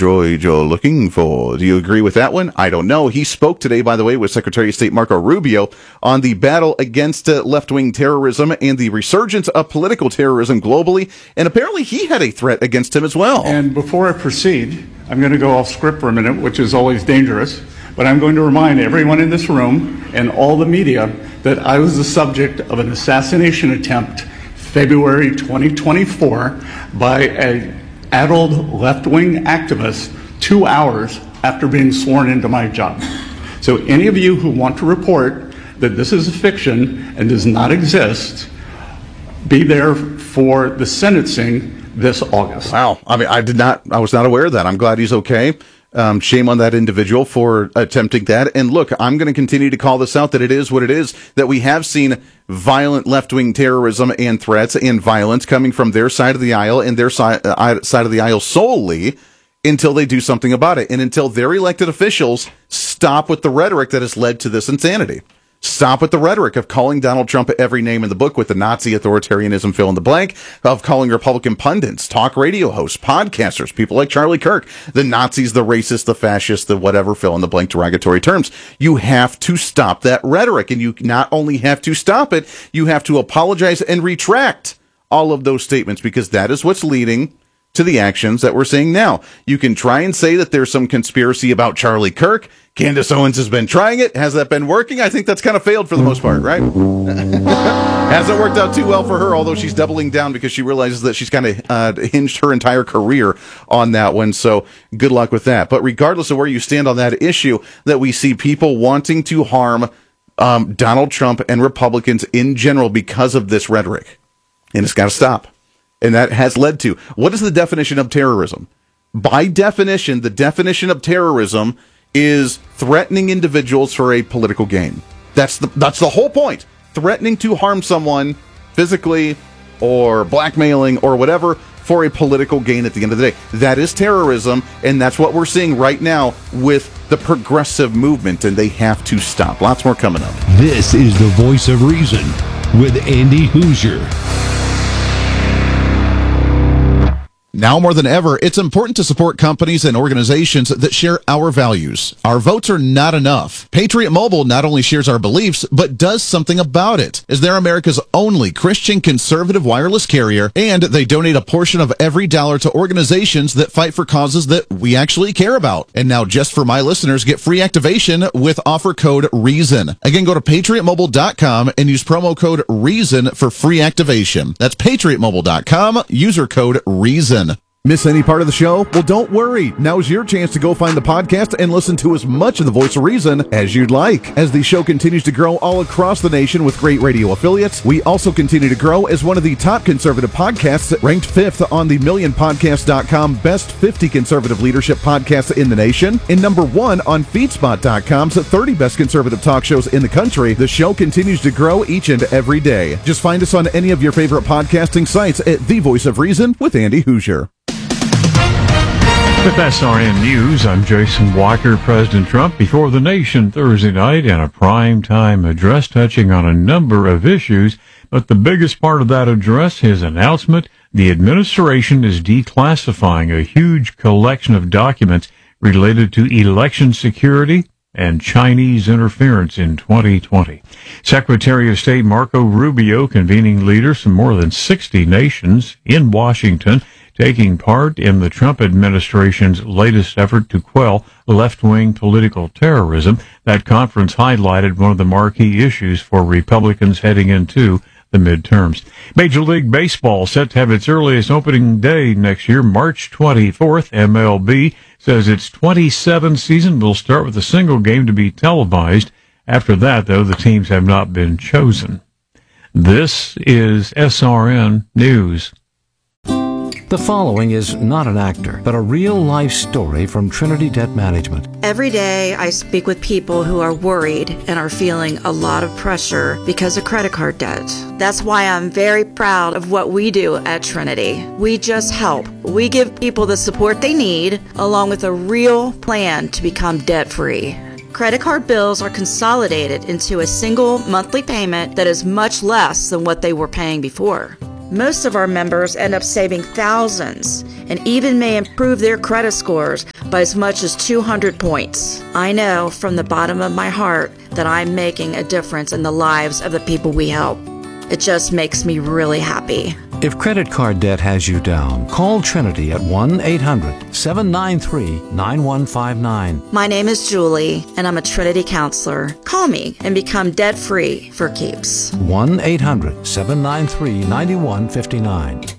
droid you're looking for. Do you agree with that one? I don't know. He spoke today, by the way, with Secretary of State Marco Rubio on the battle against left-wing terrorism and the resurgence of political terrorism globally, and apparently he had a threat against him as well. And before I proceed, I'm going to go off script for a minute, which is always dangerous, but I'm going to remind everyone in this room and all the media that I was the subject of an assassination attempt February 2024 by an addled left-wing activist 2 hours after being sworn into my job. So any of you who want to report that this is a fiction and does not exist, be there for the sentencing this August. Wow. I mean, I was not aware of that. I'm glad he's okay. Shame on that individual for attempting that. And look, I'm going to continue to call this out, that it is what it is, that we have seen violent left-wing terrorism and threats and violence coming from their side of the aisle and their side of the aisle solely until they do something about it. And until their elected officials stop with the rhetoric that has led to this insanity. Stop with the rhetoric of calling Donald Trump every name in the book with the Nazi authoritarianism fill in the blank, of calling Republican pundits, talk radio hosts, podcasters, people like Charlie Kirk, the Nazis, the racists, the fascists, the whatever fill in the blank derogatory terms. You have to stop that rhetoric, and you not only have to stop it, you have to apologize and retract all of those statements, because that is what's leading to the actions that we're seeing now. You can try and say that there's some conspiracy about Charlie Kirk. Candace Owens has been trying it. Has that been working? I think that's kind of failed for the most part, right? Hasn't worked out too well for her, although she's doubling down because she realizes that she's kind of hinged her entire career on that one. So good luck with that. But regardless of where you stand on that issue, that we see people wanting to harm Donald Trump and Republicans in general because of this rhetoric. And it's got to stop. And that has led to, what is the definition of terrorism? By definition, the definition of terrorism is threatening individuals for a political gain. That's the whole point. Threatening to harm someone physically or blackmailing or whatever for a political gain at the end of the day. That is terrorism, and that's what we're seeing right now with the progressive movement, and they have to stop. Lots more coming up. This is the Voice of Reason with Andy Hoosier. Now more than ever, it's important to support companies and organizations that share our values. Our votes are not enough. Patriot Mobile not only shares our beliefs, but does something about it, as they're America's only Christian conservative wireless carrier, and they donate a portion of every dollar to organizations that fight for causes that we actually care about. And now, just for my listeners, get free activation with offer code REASON. Again, go to patriotmobile.com and use promo code REASON for free activation. That's patriotmobile.com, user code REASON. Miss any part of the show? Well, don't worry. Now's your chance to go find the podcast and listen to as much of the Voice of Reason as you'd like. As the show continues to grow all across the nation with great radio affiliates, we also continue to grow as one of the top conservative podcasts, ranked 5th on the MillionPodcast.com Best 50 Conservative Leadership Podcasts in the nation, and number 1 on FeedSpot.com's 30 Best Conservative Talk Shows in the country. The show continues to grow each and every day. Just find us on any of your favorite podcasting sites at The Voice of Reason with Andy Hoosier. With SRN News, I'm Jason Walker. President Trump before the nation Thursday night in a primetime address touching on a number of issues. But the biggest part of that address, his announcement, the administration is declassifying a huge collection of documents related to election security and Chinese interference in 2020. Secretary of State Marco Rubio convening leaders from more than 60 nations in Washington, taking part in the Trump administration's latest effort to quell left-wing political terrorism. That conference highlighted one of the marquee issues for Republicans heading into the midterms. Major League Baseball set to have its earliest opening day next year, March 24th. MLB says its 27th season will start with a single game to be televised. After that, though, the teams have not been chosen. This is SRN News. The following is not an actor, but a real-life story from Trinity Debt Management. Every day I speak with people who are worried and are feeling a lot of pressure because of credit card debt. That's why I'm very proud of what we do at Trinity. We just help. We give people the support they need, along with a real plan to become debt-free. Credit card bills are consolidated into a single monthly payment that is much less than what they were paying before. Most of our members end up saving thousands and even may improve their credit scores by as much as 200 points. I know from the bottom of my heart that I'm making a difference in the lives of the people we help. It just makes me really happy. If credit card debt has you down, call Trinity at 1-800-793-9159. My name is Julie, and I'm a Trinity counselor. Call me and become debt-free for keeps. 1-800-793-9159.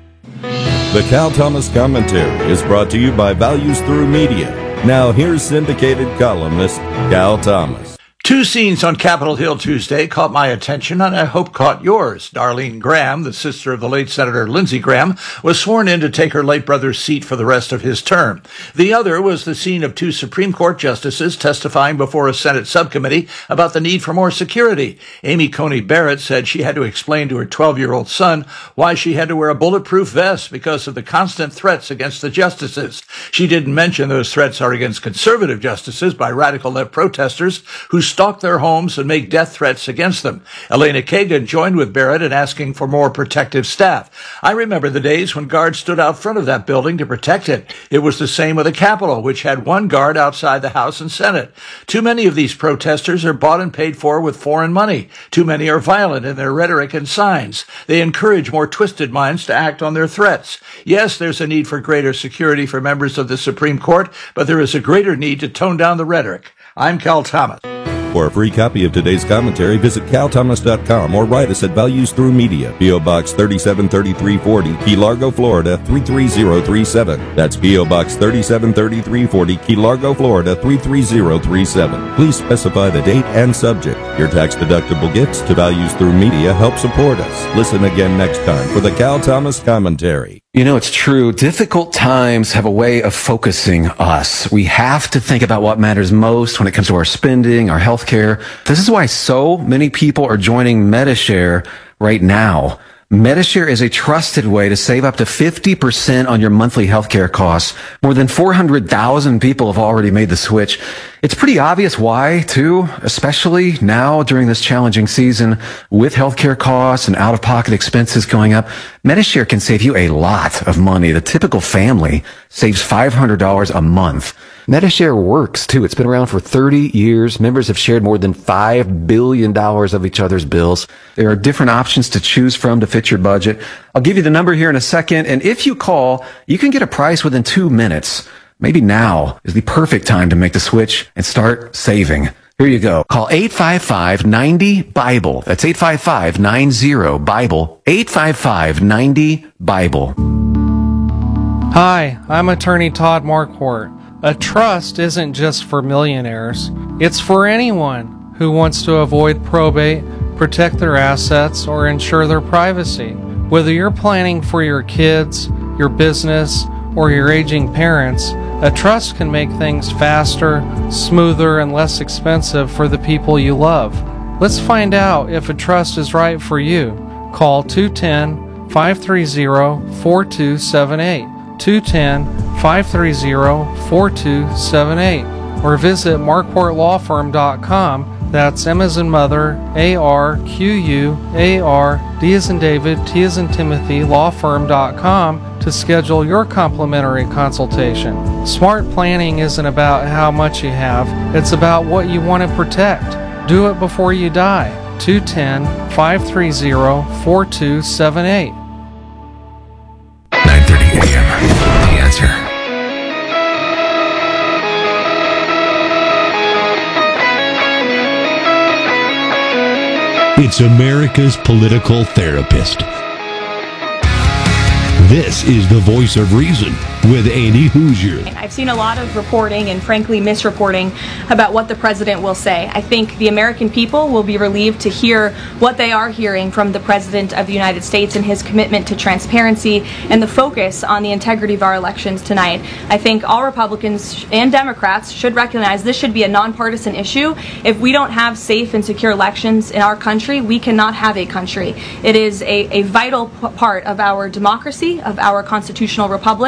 The Cal Thomas Commentary is brought to you by Values Through Media. Now here's syndicated columnist Cal Thomas. Two scenes on Capitol Hill Tuesday caught my attention, and I hope caught yours. Darlene Graham, the sister of the late Senator Lindsey Graham, was sworn in to take her late brother's seat for the rest of his term. The other was the scene of two Supreme Court justices testifying before a Senate subcommittee about the need for more security. Amy Coney Barrett said she had to explain to her 12-year-old son why she had to wear a bulletproof vest because of the constant threats against the justices. She didn't mention those threats are against conservative justices by radical left protesters who stalk their homes and make death threats against them. Elena Kagan joined with Barrett in asking for more protective staff. I remember the days when guards stood out front of that building to protect it. It was the same with the Capitol, which had one guard outside the House and Senate. Too many of these protesters are bought and paid for with foreign money. Too many are violent in their rhetoric and signs. They encourage more twisted minds to act on their threats. Yes, there's a need for greater security for members of the Supreme Court, but there is a greater need to tone down the rhetoric. I'm Cal Thomas. For a free copy of today's commentary, visit calthomas.com or write us at Values Through Media, P.O. Box 373340, Key Largo, Florida 33037. That's P.O. Box 373340, Key Largo, Florida 33037. Please specify the date and subject. Your tax-deductible gifts to Values Through Media help support us. Listen again next time for the Cal Thomas Commentary. You know, it's true. Difficult times have a way of focusing us. We have to think about what matters most when it comes to our spending, our health care. This is why so many people are joining Medi-Share right now. Medi-Share is a trusted way to save up to 50% on your monthly healthcare costs. More than 400,000 people have already made the switch. It's pretty obvious why, too, especially now during this challenging season with healthcare costs and out-of-pocket expenses going up. Medi-Share can save you a lot of money. The typical family saves $500 a month. Medi-Share works, too. It's been around for 30 years. Members have shared more than $5 billion of each other's bills. There are different options to choose from to fit your budget. I'll give you the number here in a second, and if you call, you can get a price within 2 minutes. Maybe now is the perfect time to make the switch and start saving. Here you go. Call 855-90-BIBLE. That's 855-90-BIBLE. 855-90-BIBLE. Hi, I'm attorney Todd Marquardt. A trust isn't just for millionaires. It's for anyone who wants to avoid probate, protect their assets, or ensure their privacy. Whether you're planning for your kids, your business, or your aging parents, a trust can make things faster, smoother, and less expensive for the people you love. Let's find out if a trust is right for you. Call 210-530-4278. 210-530-4278 or visit marquardtlawfirm.com. That's M as in mother, A-R-Q-U-A-R, D as in David, T as in Timothy, lawfirm.com to schedule your complimentary consultation. Smart planning isn't about how much you have, it's about what you want to protect. Do it before you die. 210-530-4278. 9:30 a.m. The Answer. It's America's political therapist. This is the Voice of Reason with Andy Hoosier. I've seen a lot of reporting and frankly misreporting about what the president will say. I think the American people will be relieved to hear what they are hearing from the President of the United States and his commitment to transparency and the focus on the integrity of our elections tonight. I think all Republicans and Democrats should recognize this should be a nonpartisan issue. If we don't have safe and secure elections in our country, we cannot have a country. It is a vital part of our democracy, of our constitutional republic,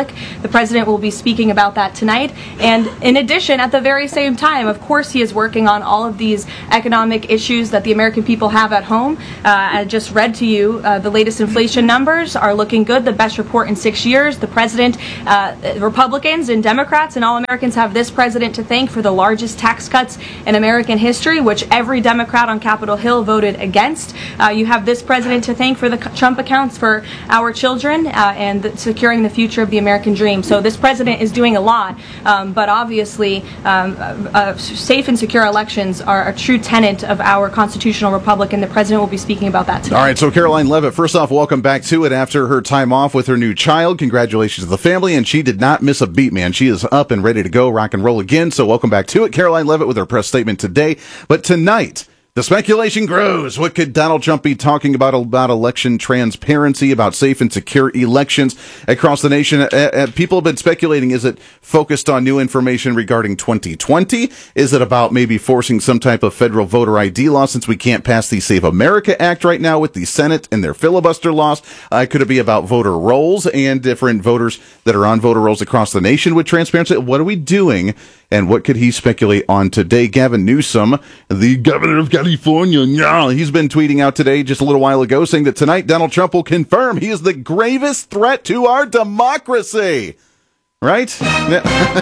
The president will be speaking about that tonight. And in addition, at the very same time, of course, he is working on all of these economic issues that the American people have at home. I just read to you the latest inflation numbers are looking good, the best report in 6 years. The president, Republicans and Democrats and all Americans have this president to thank for the largest tax cuts in American history, which every Democrat on Capitol Hill voted against. You have this president to thank for the Trump accounts for our children and securing the future of the American dream. So this president is doing a lot, but obviously safe and secure elections are a true tenet of our constitutional republic, and the president will be speaking about that today. All right, so Caroline Levitt, first off, welcome back to it after her time off with her new child. Congratulations to the family, and she did not miss a beat, man. She is up and ready to go, rock and roll again, so welcome back to it. Caroline Levitt with her press statement today. But tonight, the speculation grows. What could Donald Trump be talking about election transparency, about safe and secure elections across the nation? People have been speculating, is it focused on new information regarding 2020? Is it about maybe forcing some type of federal voter ID law since we can't pass the Save America Act right now with the Senate and their filibuster laws? Could it be about voter rolls and different voters that are on voter rolls across the nation with transparency? What are we doing? And what could he speculate on today? Gavin Newsom, the governor of California, he's been tweeting out today just a little while ago saying that tonight Donald Trump will confirm he is the gravest threat to our democracy. Right? Yeah.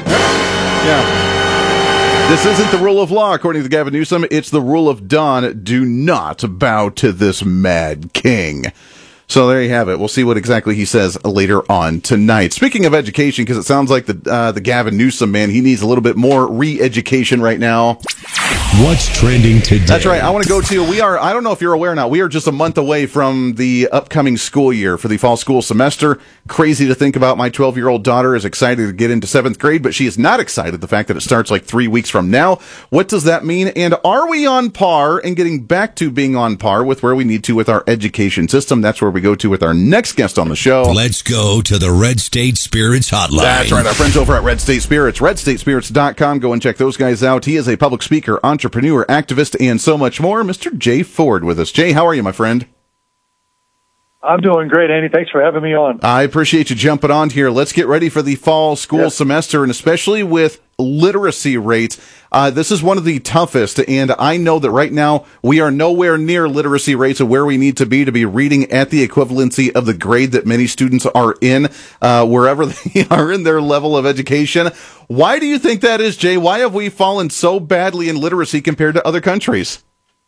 This isn't the rule of law, according to Gavin Newsom. It's the rule of Don. Do not bow to this mad king. So there you have it. We'll see what exactly he says later on tonight. Speaking of education, because it sounds like the Gavin Newsom man, he needs a little bit more re-education right now. What's trending today? That's right. I want to go to, I don't know if you're aware or not, we are just a month away from the upcoming school year for the fall school semester. Crazy to think about. My 12-year-old daughter is excited to get into 7th grade, but she is not excited the fact that it starts like 3 weeks from now. What does that mean? And are we on par and getting back to being on par with where we need to with our education system? That's where we go to with our next guest on the show. Let's go to the Red State Spirits hotline. That's right, our friends over at Red State Spirits, redstatespirits.com. Go and check those guys out. He is a public speaker, entrepreneur, activist, and so much more. Mr. Jay Ford with us. Jay, how are you, my friend? I'm doing great, Andy. Thanks for having me on. I appreciate you jumping on here. Let's get ready for the fall school semester, and especially with literacy rates. This is one of the toughest, and I know that right now we are nowhere near literacy rates of where we need to be reading at the equivalency of the grade that many students are in, wherever they are in their level of education. Why do you think that is, Jay? Why have we fallen so badly in literacy compared to other countries?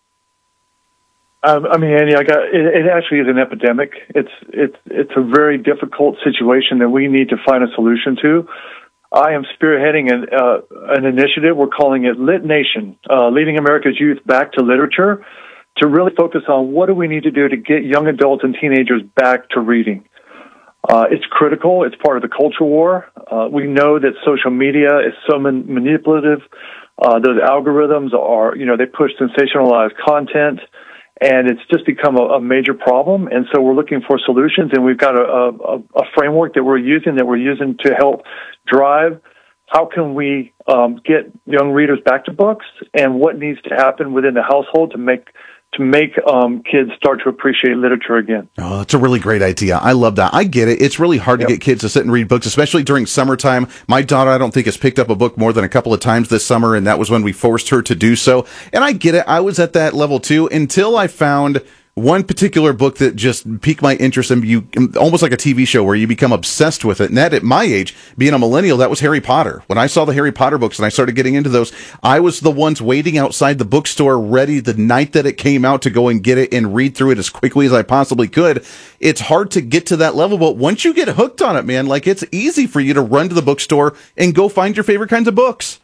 I mean, Andy, it actually is an epidemic. It's a very difficult situation that we need to find a solution to. I am spearheading an initiative. We're calling it Lit Nation, leading America's youth back to literature, to really focus on what do we need to do to get young adults and teenagers back to reading. It's critical. It's part of the culture war. We know that social media is so manipulative. Those algorithms are, they push sensationalized content. And it's just become a major problem. And so we're looking for solutions, and we've got a framework that we're using to help drive how can we get young readers back to books, and what needs to happen within the household to make kids start to appreciate literature again. Oh, that's a really great idea. I love that. I get it. It's really hard to get kids to sit and read books, especially during summertime. My daughter, I don't think, has picked up a book more than a couple of times this summer, and that was when we forced her to do so. And I get it. I was at that level too until I found one particular book that just piqued my interest, and you almost like a TV show where you become obsessed with it. And that, at my age, being a millennial, that was Harry Potter. When I saw the Harry Potter books and I started getting into those, I was the ones waiting outside the bookstore ready the night that it came out to go and get it and read through it as quickly as I possibly could. It's hard to get to that level, but once you get hooked on it, man, like, it's easy for you to run to the bookstore and go find your favorite kinds of books.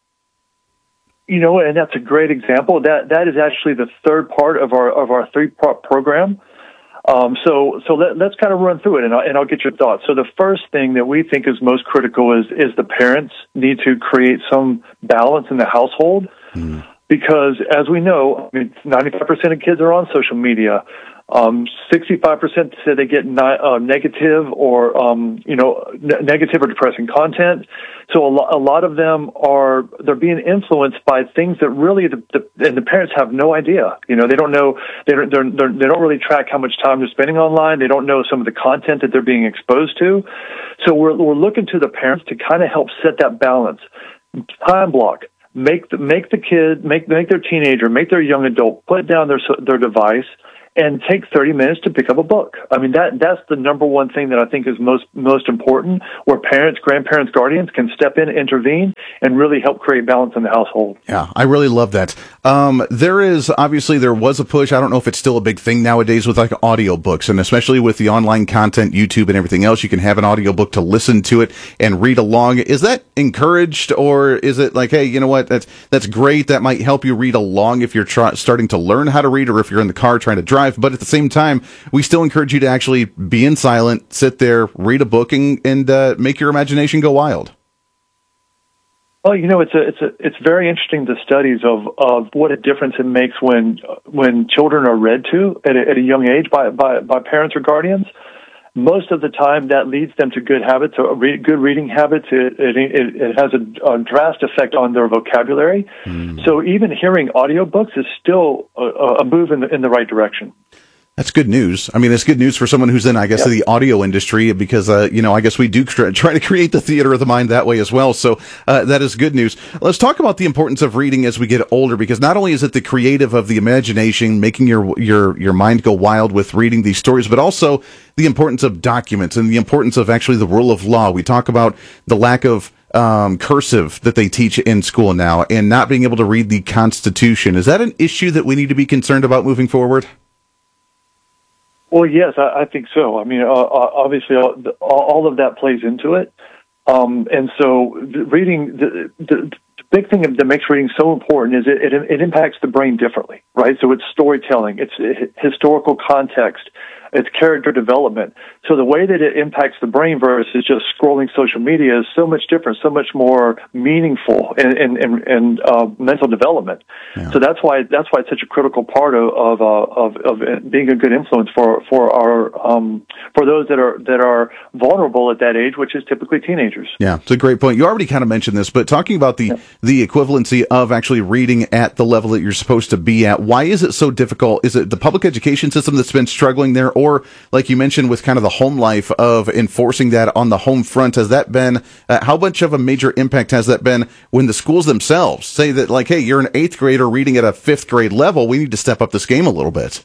And that's a great example. That is actually the third part of our 3-part program. So let's kind of run through it, and I'll get your thoughts. So the first thing that we think is most critical is the parents need to create some balance in the household, because as we know, 95% of kids are on social media. 65% said they get negative or negative or depressing content. So a lot of them they're being influenced by things that really and the parents have no idea. They don't know, they don't really track how much time they're spending online. They don't know some of the content that they're being exposed to. So we're looking to the parents to kind of help set that balance. Time block. Make the kid, make their teenager, make their young adult put down their device and take 30 minutes to pick up a book. I mean, that's the number one thing that I think is most important, where parents, grandparents, guardians can step in, intervene, and really help create balance in the household. Yeah, I really love that. There was a push. I don't know if it's still a big thing nowadays with like audiobooks, and especially with the online content, YouTube and everything else, you can have an audiobook to listen to it and read along. Is that encouraged, or is it like, hey, you know what, that's great. That might help you read along if you're starting to learn how to read, or if you're in the car trying to drive. But at the same time, we still encourage you to actually be in silent, sit there, read a book, and make your imagination go wild. Well, it's very interesting, the studies of what a difference it makes when children are read to at a young age by parents or guardians. Most of the time, that leads them to good habits, or good reading habits. It has a drastic effect on their vocabulary. So even hearing audiobooks is still a move in the right direction. That's good news. I mean, it's good news for someone who's in, I guess, the audio industry, because, I guess we do try to create the theater of the mind that way as well. So that is good news. Let's talk about the importance of reading as we get older, because not only is it the creative of the imagination, making your mind go wild with reading these stories, but also the importance of documents and the importance of actually the rule of law. We talk about the lack of cursive that they teach in school now, and not being able to read the Constitution. Is that an issue that we need to be concerned about moving forward? Well, yes, I think so. I mean, obviously, all of that plays into it. And so reading, the big thing that makes reading so important is it impacts the brain differently, right? So it's storytelling, it's historical context, it's character development. So the way that it impacts the brain versus just scrolling social media is so much different, so much more meaningful in mental development. Yeah. So that's why it's such a critical part of being a good influence for those that are vulnerable at that age, which is typically teenagers. Yeah, it's a great point. You already kind of mentioned this, but talking about the equivalency of actually reading at the level that you're supposed to be at, why is it so difficult? Is it the public education system that's been struggling there? Or, like you mentioned, with kind of the home life of enforcing that on the home front, has that been, how much of a major impact has that been when the schools themselves say that, like, hey, you're an 8th grader reading at a 5th grade level, we need to step up this game a little bit?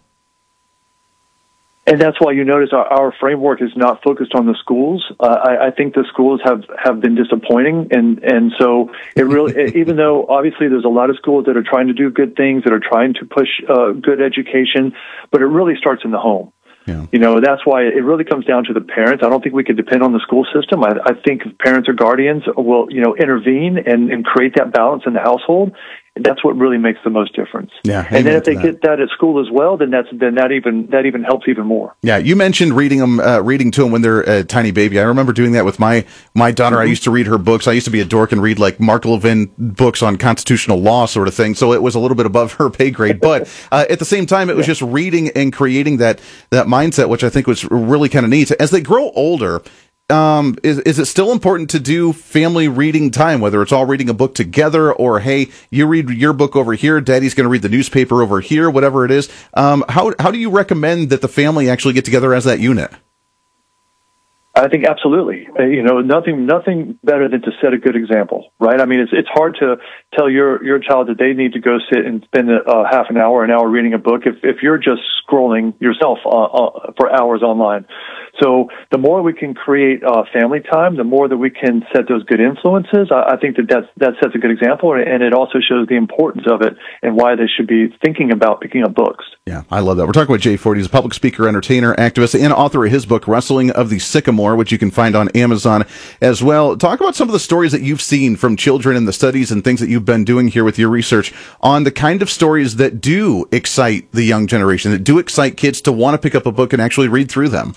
And that's why you notice our framework is not focused on the schools. I think the schools have been disappointing, and so it really, even though obviously there's a lot of schools that are trying to do good things, that are trying to push good education, but it really starts in the home. Yeah. That's why it really comes down to the parents. I don't think we could depend on the school system. I think if parents or guardians will, intervene and create that balance in the household, that's what really makes the most difference. Yeah, and then if they get that at school as well, then that even helps even more. Yeah, you mentioned reading to them when they're a tiny baby. I remember doing that with my daughter. Mm-hmm. I used to read her books. I used to be a dork and read like Mark Levin books on constitutional law sort of thing. So it was a little bit above her pay grade. But at the same time, it was just reading and creating that mindset, which I think was really kind of neat. As they grow older, is it still important to do family reading time, whether it's all reading a book together, or, hey, you read your book over here, Daddy's going to read the newspaper over here, whatever it is? How do you recommend that the family actually get together as that unit? I think absolutely. Nothing better than to set a good example, right? I mean, it's hard to tell your child that they need to go sit and spend half an hour reading a book if you're just scrolling yourself for hours online. So the more we can create family time, the more that we can set those good influences. I think that sets a good example, and it also shows the importance of it and why they should be thinking about picking up books. Yeah, I love that. We're talking with Jay Ford. He's a public speaker, entertainer, activist, and author of his book, Wrestling of the Sycamore, which you can find on Amazon as well. Talk about some of the stories that you've seen from children and the studies and things that you've been doing here with your research on the kind of stories that do excite the young generation, that do excite kids to want to pick up a book and actually read through them.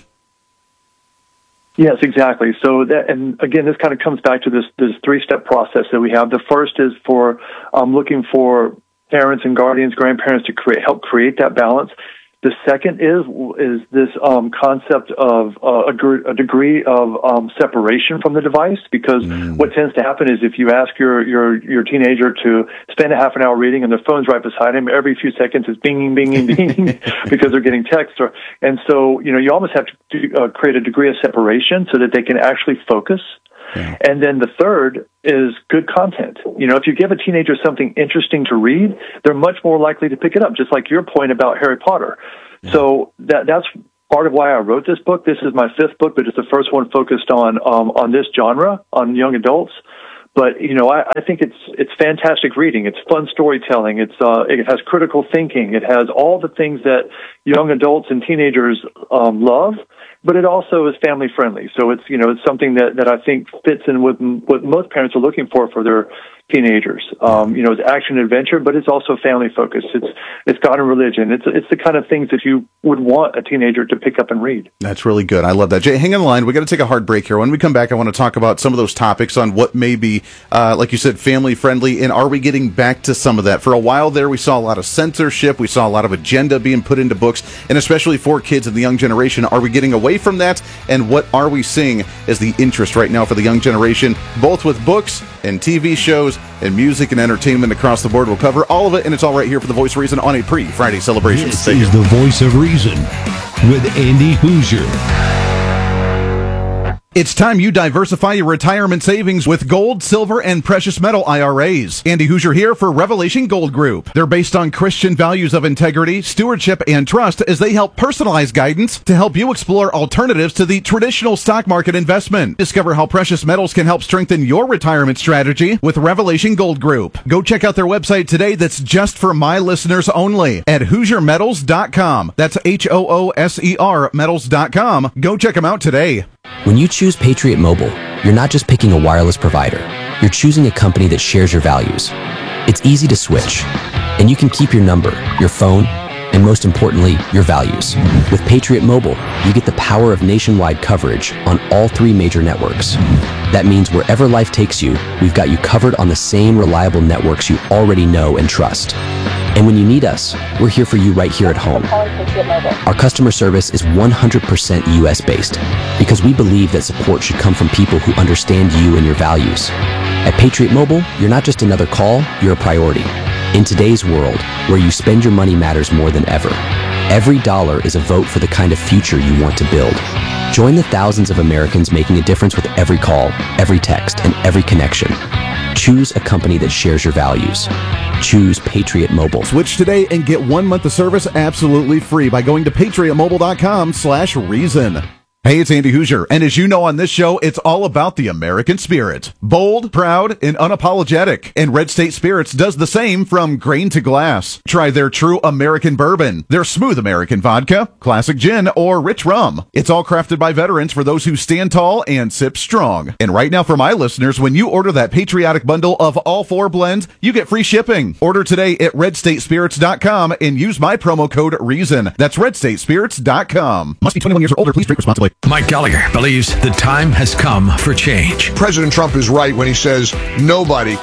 Yes, exactly. So and again, this kind of comes back to this 3-step process that we have. The first is for looking for parents and guardians, grandparents to help create that balance. The second is this concept of a degree of separation from the device, because what tends to happen is if you ask your teenager to spend a half an hour reading and their phone's right beside him, every few seconds it's binging, binging, binging because they're getting texts. And so, you almost have to create a degree of separation so that they can actually focus. Yeah. And then the third is good content. If you give a teenager something interesting to read, they're much more likely to pick it up, just like your point about Harry Potter. Yeah. So that's part of why I wrote this book. This is my 5th book, but it's the first one focused on this genre, on young adults. But, I think it's fantastic reading. It's fun storytelling. It has critical thinking. It has all the things that young adults and teenagers love. But it also is family friendly. So it's something that I think fits in with what most parents are looking for their teenagers. It's action adventure, but it's also family focused. It's God and religion. It's the kind of things that you would want a teenager to pick up and read. That's really good. I love that. Jay, hang on the line. We got to take a hard break here. When we come back, I want to talk about some of those topics on what may be, like you said, family friendly, and are we getting back to some of that? For a while there, we saw a lot of censorship. We saw a lot of agenda being put into books, and especially for kids in the young generation. Are we getting away from that? And what are we seeing as the interest right now for the young generation, both with books and TV shows and music and entertainment across the board? We'll cover all of it, and it's all right here for The Voice of Reason on a pre-Friday celebration. This is The Voice of Reason with Andy Hoosier. It's time you diversify your retirement savings with gold, silver, and precious metal IRAs. Andy Hoosier here for Revelation Gold Group. They're based on Christian values of integrity, stewardship, and trust as they help personalize guidance to help you explore alternatives to the traditional stock market investment. Discover how precious metals can help strengthen your retirement strategy with Revelation Gold Group. Go check out their website today that's just for my listeners only at HoosierMetals.com. That's HOOSER metals.com. Go check them out today. When you choose Patriot Mobile, you're not just picking a wireless provider. You're choosing a company that shares your values. It's easy to switch, and you can keep your number, your phone, and most importantly, your values. With Patriot Mobile, you get the power of nationwide coverage on all 3 major networks. That means wherever life takes you, we've got you covered on the same reliable networks you already know and trust. And when you need us, we're here for you right here at home. Our customer service is 100% US based because we believe that support should come from people who understand you and your values. At Patriot Mobile, you're not just another call, you're a priority. In today's world, where you spend your money matters more than ever, every dollar is a vote for the kind of future you want to build. Join the thousands of Americans making a difference with every call, every text, and every connection. Choose a company that shares your values. Choose Patriot Mobile. Switch today and get 1 month of service absolutely free by going to patriotmobile.com/reason. Hey, it's Andy Hoosier, and as you know on this show, it's all about the American spirit. Bold, proud, and unapologetic. And Red State Spirits does the same from grain to glass. Try their true American bourbon, their smooth American vodka, classic gin, or rich rum. It's all crafted by veterans for those who stand tall and sip strong. And right now for my listeners, when you order that patriotic bundle of all 4 blends, you get free shipping. Order today at redstatespirits.com and use my promo code REASON. That's redstatespirits.com. Must be 21 years or older. Please drink responsibly. Mike Gallagher believes the time has come for change. President Trump is right when he says nobody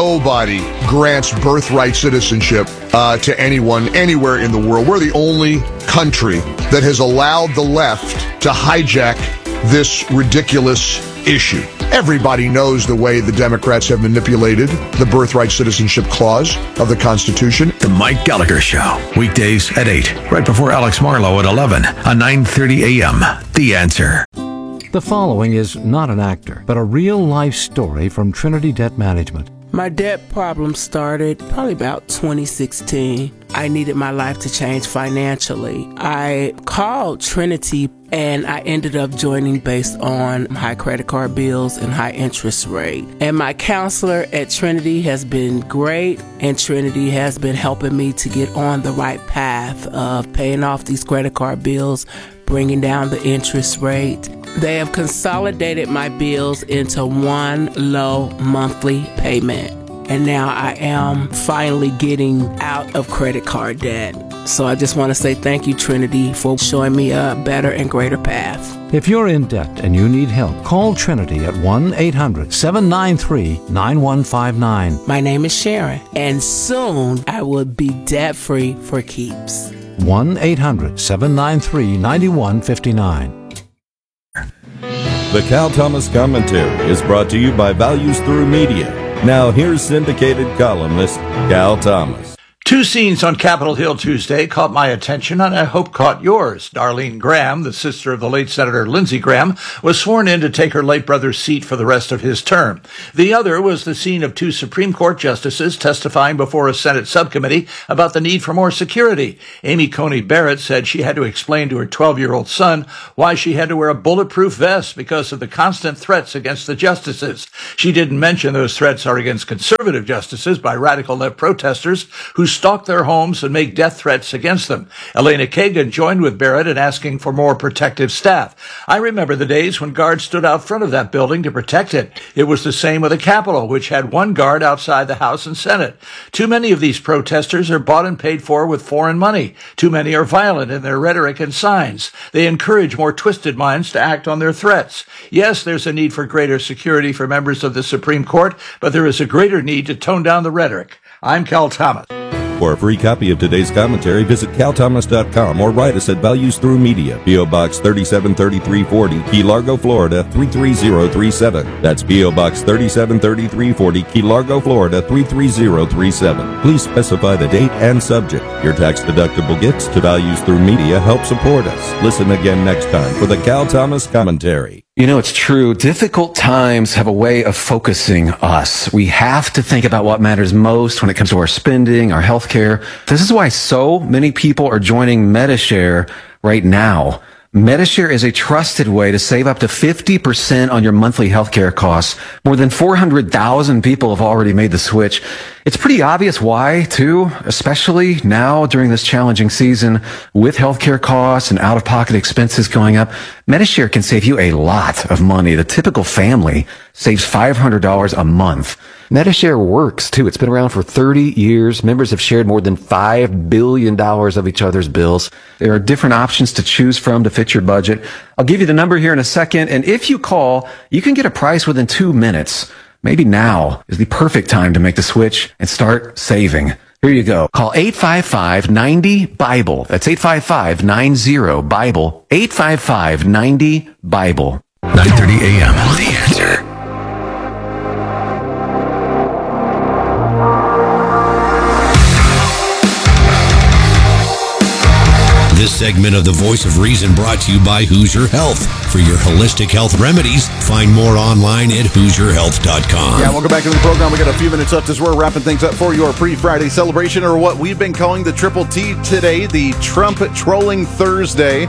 grants birthright citizenship to anyone, anywhere in the world. We're the only country that has allowed the left to hijack this ridiculous issue. Everybody knows the way the Democrats have manipulated the birthright citizenship clause of the Constitution. The Mike Gallagher Show, weekdays at 8, right before Alex Marlowe at 11 on 9:30 a.m. The Answer. The following is not an actor, but a real-life story from Trinity Debt Management. My debt problem started probably about 2016. I needed my life to change financially. I called Trinity and I ended up joining based on high credit card bills and high interest rate. And my counselor at Trinity has been great, and Trinity has been helping me to get on the right path of paying off these credit card bills, bringing down the interest rate. They have consolidated my bills into one low monthly payment. And now I am finally getting out of credit card debt. So I just want to say thank you, Trinity, for showing me a better and greater path. If you're in debt and you need help, call Trinity at 1-800-793-9159. My name is Sharon, and soon I will be debt-free for keeps. 1-800-793-9159. The Cal Thomas Commentary is brought to you by Values Through Media. Now here's syndicated columnist Cal Thomas. Two scenes on Capitol Hill Tuesday caught my attention, and I hope caught yours. Darlene Graham, the sister of the late Senator Lindsey Graham, was sworn in to take her late brother's seat for the rest of his term. The other was the scene of two Supreme Court justices testifying before a Senate subcommittee about the need for more security. Amy Coney Barrett said she had to explain to her 12-year-old son why she had to wear a bulletproof vest because of the constant threats against the justices. She didn't mention those threats are against conservative justices by radical left protesters who stalk their homes and make death threats against them. Elena Kagan joined with Barrett in asking for more protective staff. I remember the days when guards stood out front of that building to protect it. It was the same with the Capitol, which had one guard outside the House and Senate. Too many of these protesters are bought and paid for with foreign money. Too many are violent in their rhetoric and signs. They encourage more twisted minds to act on their threats. Yes, there's a need for greater security for members of the Supreme Court, but there is a greater need to tone down the rhetoric. I'm Cal Thomas. For a free copy of today's commentary, visit calthomas.com or write us at Values Through Media, P.O. Box 373340, Key Largo, Florida 33037. That's P.O. Box 373340, Key Largo, Florida 33037. Please specify the date and subject. Your tax-deductible gifts to Values Through Media help support us. Listen again next time for the Cal Thomas Commentary. You know, it's true. Difficult times have a way of focusing us. We have to think about what matters most when it comes to our spending, our health care. This is why so many people are joining Medi-Share right now. Medi-Share is a trusted way to save up to 50% on your monthly healthcare costs. More than 400,000 people have already made the switch. It's pretty obvious why, too, especially now during this challenging season with healthcare costs and out-of-pocket expenses going up. Medi-Share can save you a lot of money. The typical family saves $500 a month. Medi-Share works, too. It's been around for 30 years. Members have shared more than $5 billion of each other's bills. There are different options to choose from to fit your budget. I'll give you the number here in a second, and if you call, you can get a price within 2 minutes. Maybe now is the perfect time to make the switch and start saving. Here you go. Call 855-90-BIBLE. That's 855-90-BIBLE. 855-90-BIBLE. 9:30 a.m. The Answer. This segment of The Voice of Reason brought to you by Hoosier Health. For your holistic health remedies, find more online at HoosierHealth.com. Yeah, welcome back to the program. We got a few minutes left as we're wrapping things up for your pre-Friday celebration, or what we've been calling the Triple T today, the Trump Trolling Thursday.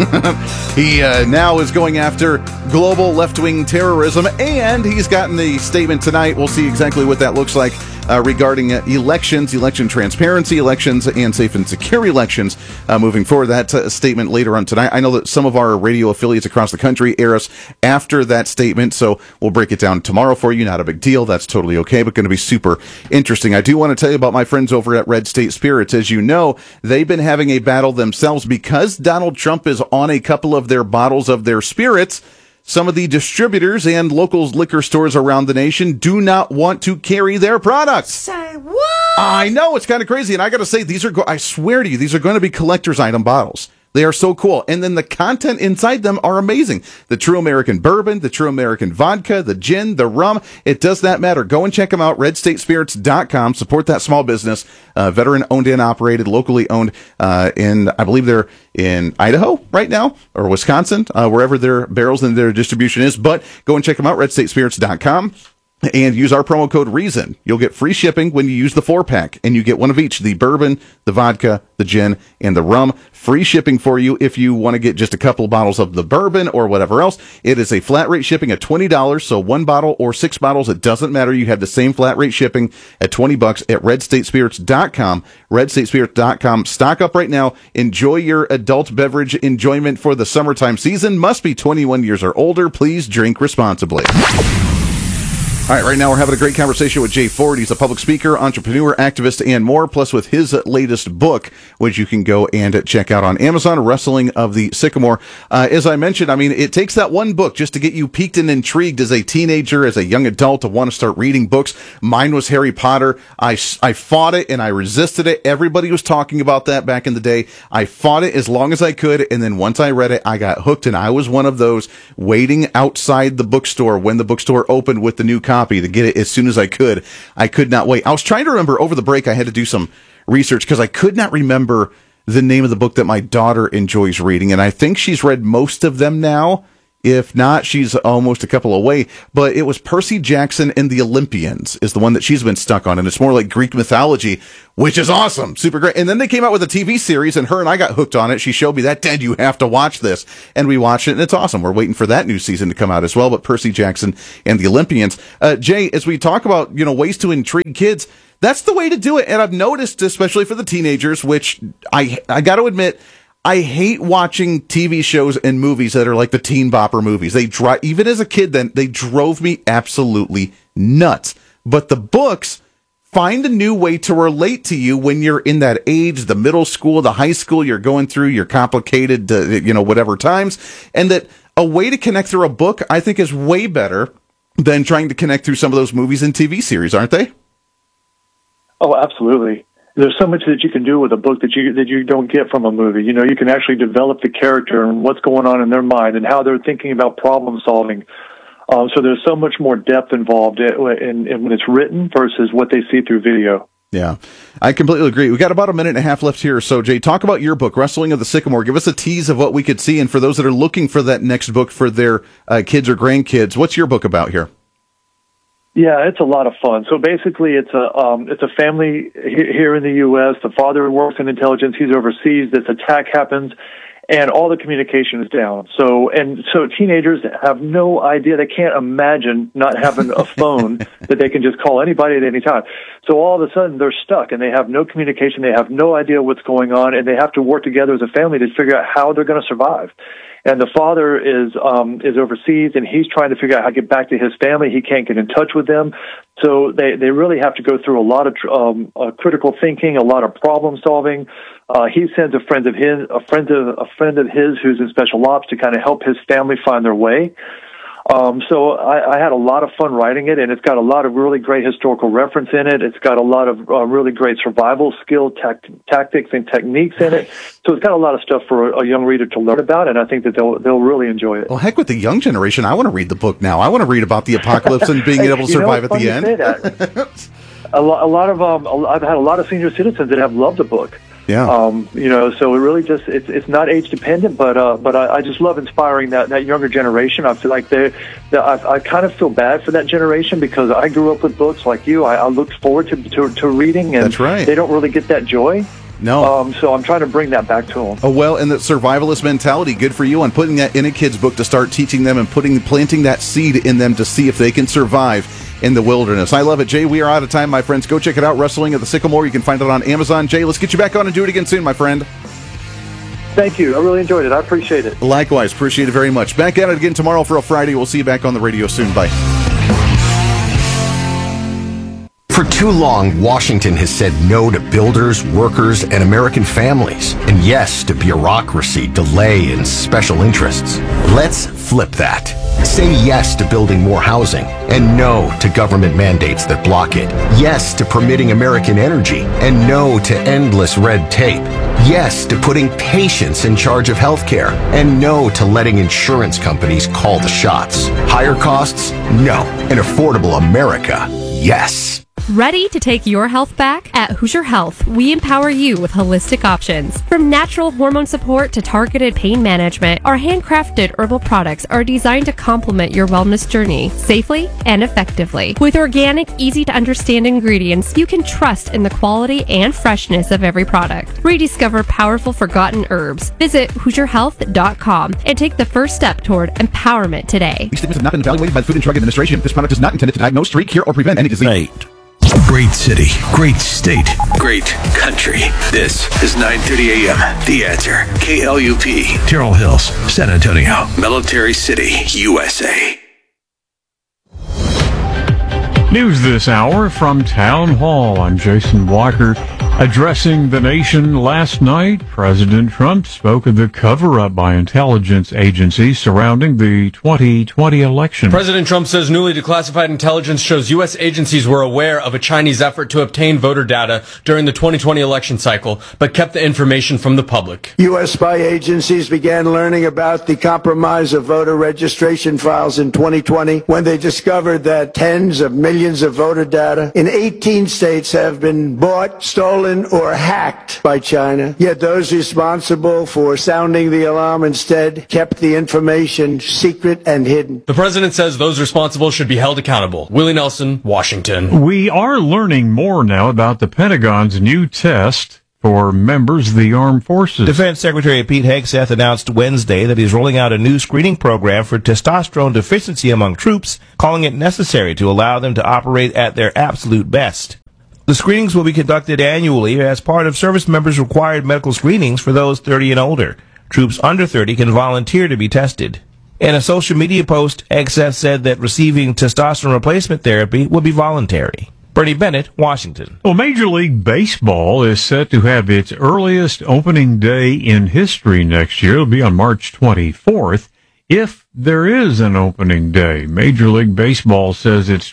He now is going after global left-wing terrorism, and he's gotten the statement tonight. We'll see exactly what that looks like regarding elections, election transparency, elections, and safe and secure elections moving forward. That statement later on tonight. I know that some of our radio affiliates across the country air us after that statement, so we'll break it down tomorrow for you. Not a big deal. That's totally okay, but going to be super interesting. I do want to tell you about my friends over at Red State Spirits. As you know, they've been having a battle themselves because Donald Trump is on a couple of their bottles of their spirits. Some of the distributors and local liquor stores around the nation do not want to carry their products. Say what? I know, it's kind of crazy. And I got to say, I swear to you, these are going to be collector's item bottles. They are so cool. And then the content inside them are amazing. The True American Bourbon, the True American Vodka, the gin, the rum. It does not matter. Go and check them out. RedStateSpirits.com. Support that small business. Veteran owned and operated, locally owned I believe they're in Idaho right now, or Wisconsin, wherever their barrels and their distribution is. But go and check them out. RedStateSpirits.com. And use our promo code REASON. You'll get free shipping when you use the 4-pack, and you get one of each, the bourbon, the vodka, the gin, and the rum. Free shipping for you if you want to get just a couple of bottles of the bourbon or whatever else. It is a flat rate shipping at $20, so 1 bottle or 6 bottles, it doesn't matter. You have the same flat rate shipping at $20 at RedStateSpirits.com. RedStateSpirits.com. Stock up right now. Enjoy your adult beverage enjoyment for the summertime season. Must be 21 years or older. Please drink responsibly. All right, right now we're having a great conversation with Jay Ford. He's a public speaker, entrepreneur, activist, and more, plus with his latest book, which you can go and check out on Amazon, Wrestling of the Sycamore. As I mentioned, I mean, it takes that one book just to get you piqued and intrigued as a teenager, as a young adult, to want to start reading books. Mine was Harry Potter. I fought it and I resisted it. Everybody was talking about that back in the day. I fought it as long as I could, and then once I read it, I got hooked, and I was one of those waiting outside the bookstore when the bookstore opened with the new copy to get it as soon as I could. I could not wait. I was trying to remember over the break. I had to do some research because I could not remember the name of the book that my daughter enjoys reading, and I think she's read most of them now. If not, she's almost a couple away. But it was Percy Jackson and the Olympians is the one that she's been stuck on, and it's more like Greek mythology, which is awesome, super great. And then they came out with a TV series, and her and I got hooked on it. She showed me that, Dad, you have to watch this, and we watched it, and it's awesome. We're waiting for that new season to come out as well. But Percy Jackson and the Olympians, Jay, as we talk about ways to intrigue kids, that's the way to do it. And I've noticed, especially for the teenagers, which I got to admit, I hate watching TV shows and movies that are like the teen bopper movies. Even as a kid, then they drove me absolutely nuts. But the books find a new way to relate to you when you're in that age, the middle school, the high school, you're going through your complicated, whatever times. And that a way to connect through a book, I think, is way better than trying to connect through some of those movies and TV series, aren't they? Oh, absolutely. There's so much that you can do with a book that you don't get from a movie. You can actually develop the character and what's going on in their mind and how they're thinking about problem solving. So there's so much more depth involved in when it's written versus what they see through video. Yeah, I completely agree. We got about a minute and a half left here. So, Jay, talk about your book, Wrestling of the Sycamore. Give us a tease of what we could see. And for those that are looking for that next book for their kids or grandkids, what's your book about here? Yeah, it's a lot of fun. So basically, it's a family here in the U.S. The father works in intelligence. He's overseas. This attack happens, and all the communication is down. So teenagers have no idea. They can't imagine not having a phone that they can just call anybody at any time. So all of a sudden, they're stuck, and they have no communication. They have no idea what's going on, and they have to work together as a family to figure out how they're going to survive. And the father is overseas, and he's trying to figure out how to get back to his family. He can't get in touch with them, so they really have to go through a lot of critical thinking, a lot of problem solving. He sends a friend of his who's in special ops to kind of help his family find their way. So I had a lot of fun writing it, and it's got a lot of really great historical reference in it. It's got a lot of really great survival skill tactics and techniques in it. So it's got a lot of stuff for a young reader to learn about, and I think that they'll really enjoy it. Well, heck with the young generation. I want to read the book now. I want to read about the apocalypse and being able to survive at the end. I've had a lot of senior citizens that have loved the book. Yeah. So it really just, it's not age dependent, but I just love inspiring that younger generation. I feel like I kind of feel bad for that generation because I grew up with books like you. I looked forward to reading, and that's right. They don't really get that joy. No. So I'm trying to bring that back to them. Oh, well, and the survivalist mentality, good for you on putting that in a kid's book to start teaching them and planting that seed in them to see if they can survive in the wilderness. I love it. Jay, we are out of time, my friends. Go check it out, Wrestling of the Sycamore. You can find it on Amazon. Jay, let's get you back on and do it again soon, my friend. Thank you. I really enjoyed it. I appreciate it. Likewise. Appreciate it very much. Back at it again tomorrow for a Friday. We'll see you back on the radio soon. Bye. For too long, Washington has said no to builders, workers, and American families, and yes to bureaucracy, delay, and special interests. Let's flip that. Say yes to building more housing, and no to government mandates that block it. Yes to permitting American energy, and no to endless red tape. Yes to putting patients in charge of healthcare, and no to letting insurance companies call the shots. Higher costs? No. An affordable America? Yes. Ready to take your health back? At Hoosier Health, we empower you with holistic options. From natural hormone support to targeted pain management, our handcrafted herbal products are designed to complement your wellness journey safely and effectively. With organic, easy-to-understand ingredients, you can trust in the quality and freshness of every product. Rediscover powerful forgotten herbs. Visit HoosierHealth.com and take the first step toward empowerment today. These statements have not been evaluated by the Food and Drug Administration. This product is not intended to diagnose, treat, cure, or prevent any disease. Right. Great city, great state, great country. This is 9:30 a.m. The Answer. KLUP, Terrell Hills, San Antonio, Military City, USA. News this hour from Town Hall. I'm Jason Walker. Addressing the nation last night, President Trump spoke of the cover-up by intelligence agencies surrounding the 2020 election. President Trump says newly declassified intelligence shows U.S. agencies were aware of a Chinese effort to obtain voter data during the 2020 election cycle, but kept the information from the public. U.S. spy agencies began learning about the compromise of voter registration files in 2020 when they discovered that tens of millions of voter data in 18 states have been bought, stolen, or hacked by China. Yet those responsible for sounding the alarm instead kept the information secret and hidden. The president says those responsible should be held accountable. Willie Nelson, Washington. We are learning more now about the Pentagon's new test for members of the armed forces. Defense Secretary Pete Hegseth announced Wednesday that he's rolling out a new screening program for testosterone deficiency among troops, calling it necessary to allow them to operate at their absolute best. The screenings will be conducted annually as part of service members' required medical screenings for those 30 and older. Troops under 30 can volunteer to be tested. In a social media post, Hegseth said that receiving testosterone replacement therapy will be voluntary. Bernie Bennett, Washington. Well, Major League Baseball is set to have its earliest opening day in history next year. It'll be on March 24th. If there is an opening day, Major League Baseball says its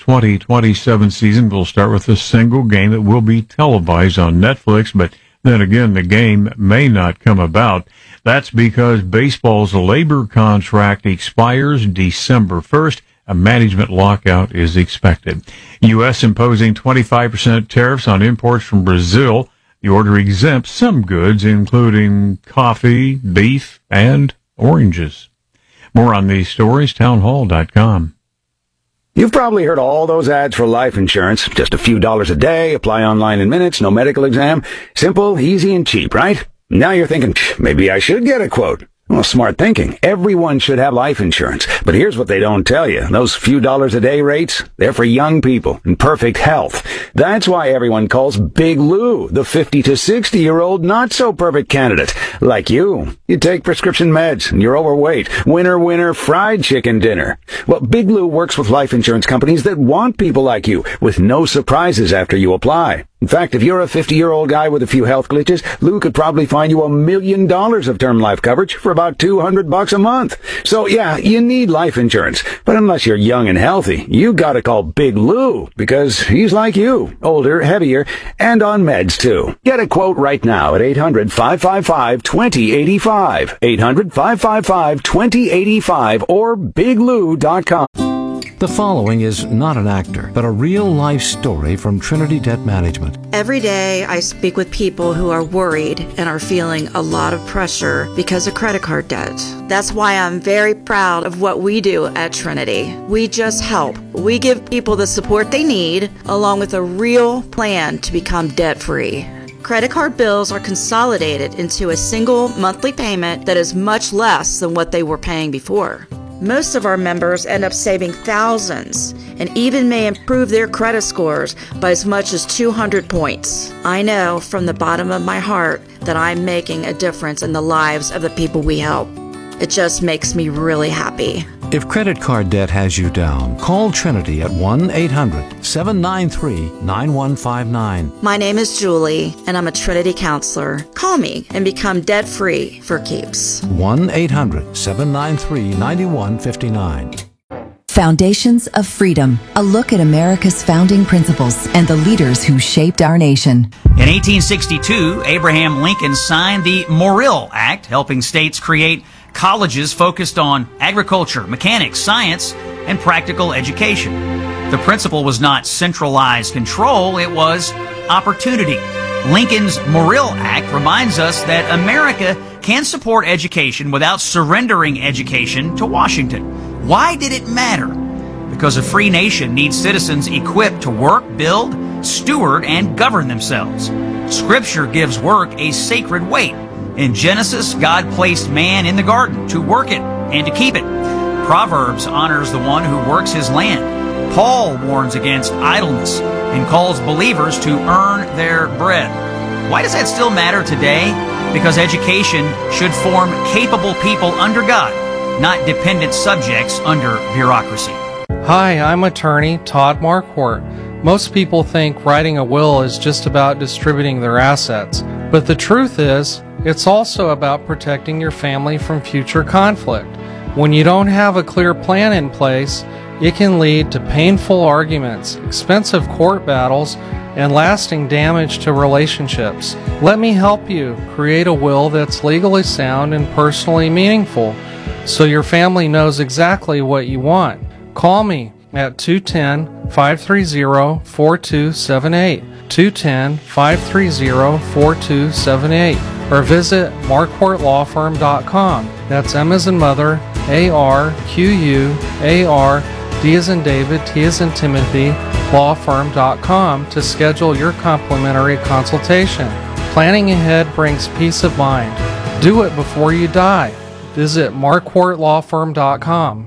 2027 season will start with a single game that will be televised on Netflix, but then again, the game may not come about. That's because baseball's labor contract expires December 1st. A management lockout is expected. U.S. imposing 25% tariffs on imports from Brazil. The order exempts some goods, including coffee, beef, and oranges. More on these stories, townhall.com. You've probably heard all those ads for life insurance. Just a few dollars a day, apply online in minutes, no medical exam. Simple, easy, and cheap, right? Now you're thinking, maybe I should get a quote. Well, smart thinking. Everyone should have life insurance. But here's what they don't tell you. Those few dollars a day rates, they're for young people in perfect health. That's why everyone calls Big Lou the 50 to 60-year-old not-so-perfect candidate. Like you. You take prescription meds and you're overweight. Winner, fried chicken dinner. Well, Big Lou works with life insurance companies that want people like you with no surprises after you apply. In fact, if you're a 50-year-old guy with a few health glitches, Lou could probably find you $1 million of term life coverage for about $200 a month. So yeah, you need life insurance. But unless you're young and healthy, you gotta call Big Lou, because he's like you. Older, heavier, and on meds too. Get a quote right now at 800-555-2085. 800-555-2085 or biglou.com. The following is not an actor, but a real-life story from Trinity Debt Management. Every day I speak with people who are worried and are feeling a lot of pressure because of credit card debt. That's why I'm very proud of what we do at Trinity. We just help. We give people the support they need, along with a real plan to become debt-free. Credit card bills are consolidated into a single monthly payment that is much less than what they were paying before. Most of our members end up saving thousands and even may improve their credit scores by as much as 200 points. I know from the bottom of my heart that I'm making a difference in the lives of the people we help. It just makes me really happy. If credit card debt has you down, call Trinity at 1-800-793-9159. My name is Julie, and I'm a Trinity counselor. Call me and become debt-free for keeps. 1-800-793-9159. Foundations of Freedom, a look at America's founding principles and the leaders who shaped our nation. In 1862, Abraham Lincoln signed the Morrill Act, helping states create colleges focused on agriculture, mechanics, science, and practical education. The principle was not centralized control, it was opportunity. Lincoln's Morrill Act reminds us that America can support education without surrendering education to Washington. Why did it matter? Because a free nation needs citizens equipped to work, build, steward, and govern themselves. Scripture gives work a sacred weight. In Genesis, God placed man in the garden to work it and to keep it. Proverbs honors the one who works his land. Paul warns against idleness and calls believers to earn their bread. Why does that still matter today? Because education should form capable people under God, not dependent subjects under bureaucracy. Hi, I'm attorney Todd Marquardt. Most people think writing a will is just about distributing their assets, but the truth is, it's also about protecting your family from future conflict. When you don't have a clear plan in place, it can lead to painful arguments, expensive court battles, and lasting damage to relationships. Let me help you create a will that's legally sound and personally meaningful, so your family knows exactly what you want. Call me at 210-530-4278, 210-530-4278, or visit marquardtlawfirm.com. That's M as in mother, A-R-Q-U-A-R, D as in David, T as in Timothy, lawfirm.com to schedule your complimentary consultation. Planning ahead brings peace of mind. Do it before you die. Visit marquardtlawfirm.com.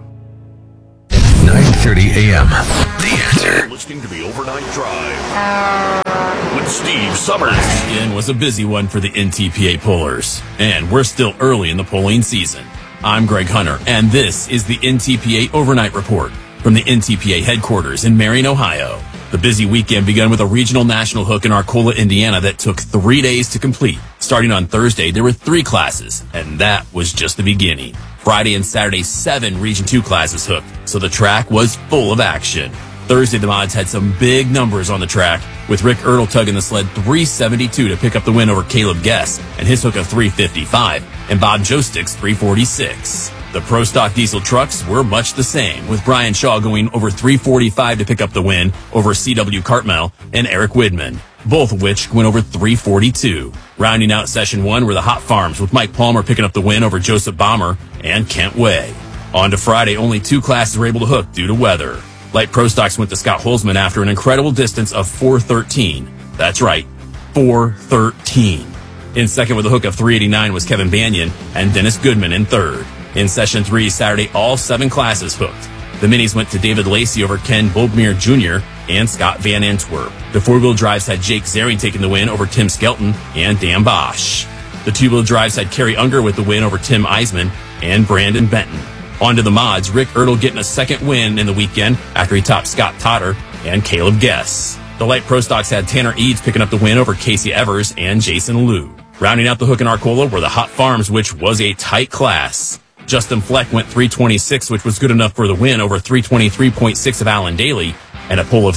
9:30 a.m. The Answer. Listening to the Overnight Drive with Steve Summers. Weekend was a busy one for the NTPA pollers, and we're still early in the polling season. I'm Greg Hunter, and this is the NTPA Overnight Report from the NTPA headquarters in Marion, Ohio. The busy weekend began with a regional national hook in Arcola, Indiana that took 3 days to complete. Starting on Thursday, there were 3 classes, and that was just the beginning. Friday and Saturday, 7 Region 2 classes hooked, so the track was full of action. Thursday, the mods had some big numbers on the track, with Rick Ertl tugging the sled 372 to pick up the win over Caleb Guess and his hook of 355, and Bob Jostick's 346. The Pro Stock diesel trucks were much the same, with Brian Shaw going over 345 to pick up the win over C.W. Cartmel and Eric Widman, both of which went over 342. Rounding out Session 1 were the Hot Farms, with Mike Palmer picking up the win over Joseph Bomber and Kent Way. On to Friday, only 2 classes were able to hook due to weather. Light Pro Stocks went to Scott Holzman after an incredible distance of 413. That's right, 413. In second with a hook of 389 was Kevin Banyan and Dennis Goodman in third. In Session 3 Saturday, all 7 classes hooked. The minis went to David Lacey over Ken Bobmere Jr. and Scott Van Antwerp. The 4-wheel drives had Jake Zering taking the win over Tim Skelton and Dan Bosch. The 2-wheel drives had Kerry Unger with the win over Tim Eisman and Brandon Benton. On to the mods, Rick Ertl getting a second win in the weekend after he topped Scott Totter and Caleb Guess. The Light Pro Stocks had Tanner Eads picking up the win over Casey Evers and Jason Liu. Rounding out the hook in Arcola were the Hot Farms, which was a tight class. Justin Fleck went 326, which was good enough for the win over 323.6 of Alan Daly and a pull of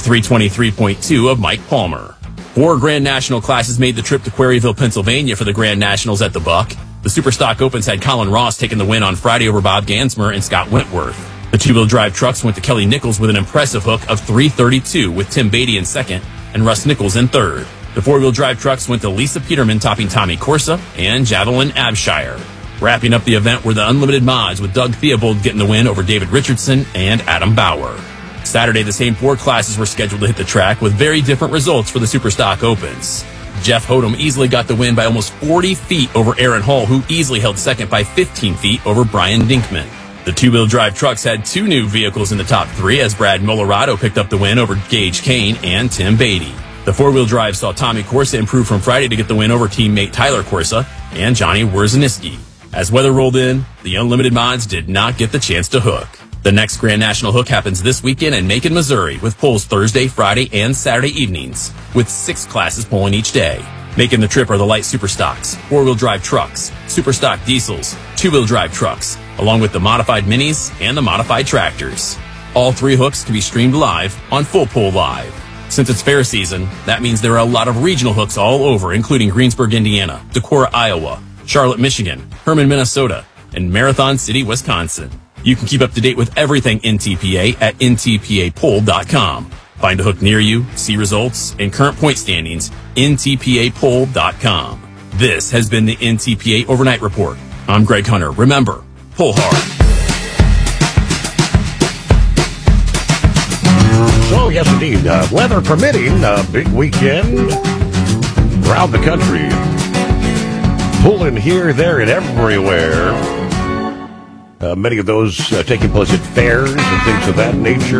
323.2 of Mike Palmer. 4 Grand National classes made the trip to Quarryville, Pennsylvania for the Grand Nationals at the Buck. The Superstock Opens had Colin Ross taking the win on Friday over Bob Gansmer and Scott Wentworth. The 2-wheel drive trucks went to Kelly Nichols with an impressive hook of 332 with Tim Beatty in second and Russ Nichols in third. The 4-wheel drive trucks went to Lisa Peterman topping Tommy Corsa and Javelin Abshire. Wrapping up the event were the Unlimited Mods with Doug Theobald getting the win over David Richardson and Adam Bauer. Saturday, the same 4 classes were scheduled to hit the track with very different results for the Superstock Opens. Jeff Hodem easily got the win by almost 40 feet over Aaron Hall, who easily held second by 15 feet over Brian Dinkman. The 2-wheel drive trucks had 2 new vehicles in the top 3 as Brad Molorado picked up the win over Gage Kane and Tim Beatty. The 4-wheel drive saw Tommy Corsa improve from Friday to get the win over teammate Tyler Corsa and Johnny Wierzeniski. As weather rolled in, the Unlimited Mods did not get the chance to hook. The next Grand National Hook happens this weekend in Macon, Missouri, with polls Thursday, Friday, and Saturday evenings, with 6 classes polling each day. Making the trip are the Light Superstocks, 4-wheel drive trucks, Superstock diesels, 2-wheel drive trucks, along with the modified minis and the modified tractors. All 3 hooks can be streamed live on Full Pull Live. Since it's fair season, that means there are a lot of regional hooks all over, including Greensburg, Indiana, Decorah, Iowa, Charlotte, Michigan, Herman, Minnesota, and Marathon City, Wisconsin. You can keep up to date with everything NTPA at ntpapoll.com. Find a hook near you, see results, and current point standings, ntpapoll.com. This has been the NTPA Overnight Report. I'm Greg Hunter. Remember, pull hard. So, yes, indeed, weather permitting, a big weekend around the country. Pulling here, there, and everywhere. Many of those taking place at fairs and things of that nature.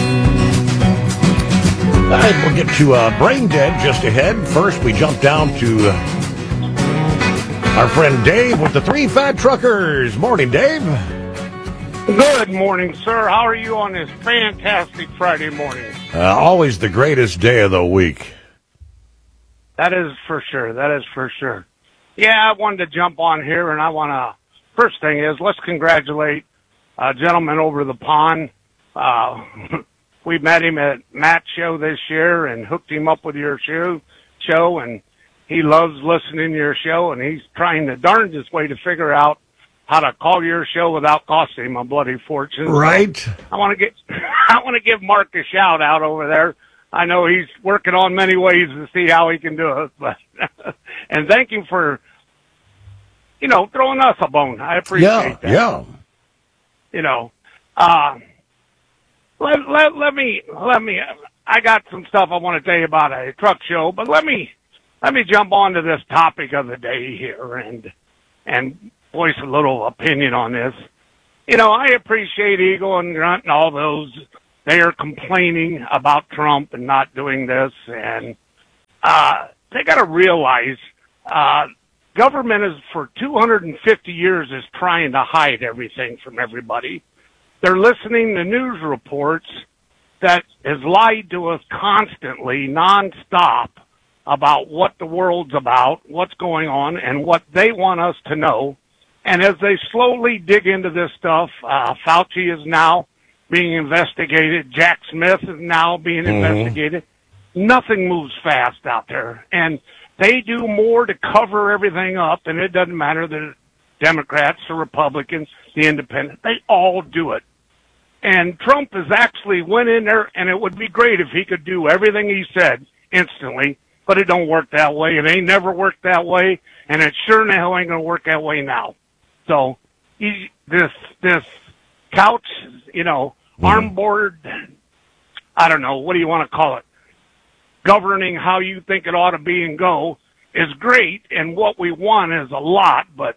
And we'll get to Brain Dead just ahead. First, we jump down to our friend Dave with the 3 Fat Truckers. Morning, Dave. Good morning, sir. How are you on this fantastic Friday morning? Always the greatest day of the week. That is for sure. That is for sure. Yeah, I wanted to jump on here, and I want to, first thing is, let's congratulate a gentleman over the pond. We met him at Matt's show this year and hooked him up with your show, and he loves listening to your show, and he's trying the darndest way to figure out how to call your show without costing him a bloody fortune. Right. So I want to give Mark a shout out over there. I know he's working on many ways to see how he can do it, but and thank him for, throwing us a bone. I appreciate that. Yeah. Let me. I got some stuff I want to tell you about a truck show, but let me jump on to this topic of the day here and voice a little opinion on this. I appreciate Eagle and Grunt and all those. They are complaining about Trump and not doing this, and they got to realize government is for 250 years is trying to hide everything from everybody. They're listening to news reports that has lied to us constantly, nonstop, about what the world's about, what's going on, and what they want us to know. And as they slowly dig into this stuff, Fauci is now being investigated. Jack Smith is now being investigated. Nothing moves fast out there. And they do more to cover everything up, and it doesn't matter the Democrats, the Republicans, the Independents. They all do it. And Trump has actually went in there, and it would be great if he could do everything he said instantly, but it don't work that way. It ain't never worked that way, and it sure in the hell ain't going to work that way now. So this couch, armboard, I don't know, what do you want to call it, governing how you think it ought to be and go is great, and what we want is a lot, but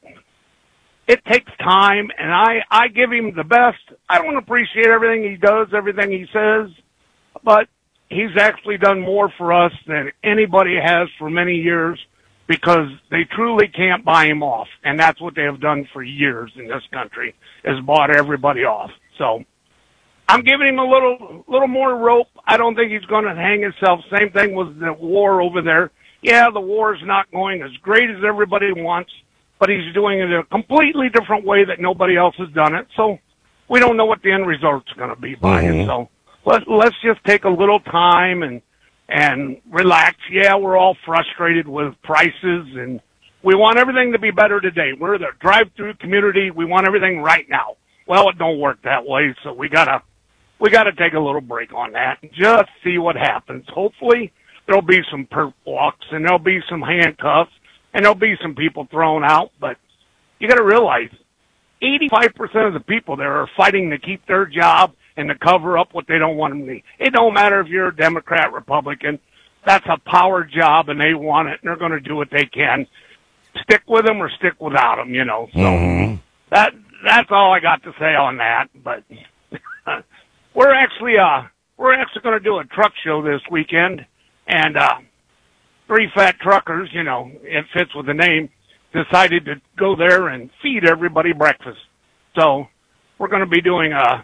it takes time, and I give him the best. I don't appreciate everything he does, everything he says, but he's actually done more for us than anybody has for many years, because they truly can't buy him off. And that's what they have done for years in this country, is bought everybody off. So I'm giving him a little more rope. I don't think he's going to hang himself. Same thing with the war over there. Yeah, the war is not going as great as everybody wants, but he's doing it in a completely different way that nobody else has done it. So we don't know what the end result's going to be by it. So let's just take a little time and relax. Yeah, we're all frustrated with prices, and we want everything to be better today. We're the drive-through community. We want everything right now. Well, it don't work that way, so we gotta take a little break on that and just see what happens. Hopefully, there'll be some perp walks, and there'll be some handcuffs, and there'll be some people thrown out. But you gotta realize, 85% of the people there are fighting to keep their job and to cover up what they don't want them to be. It don't matter if you're a Democrat, Republican. That's a power job, and they want it, and they're going to do what they can. Stick with them or stick without them, So that's all I got to say on that. But we're actually going to do a truck show this weekend, and three fat truckers, it fits with the name, decided to go there and feed everybody breakfast. So we're going to be doing a